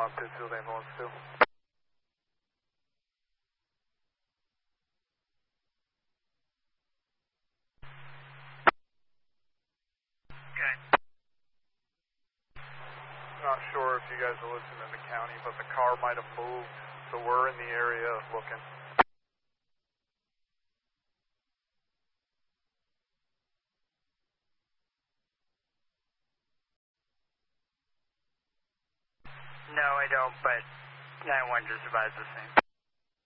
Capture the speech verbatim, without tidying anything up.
on Pittsfield Ambulance two. Okay. Not sure if you guys are listening in the county, but the car might have moved, so we're in the area looking. No, I don't, but nine one just advised the same.